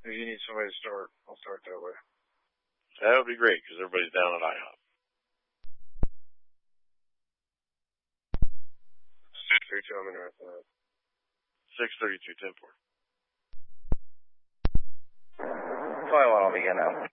If you need somebody to start, I'll start that way. That would be great, because everybody's down at IHOP. 632, I'm interested in that. 632, 10-4. Flight 1 will begin now.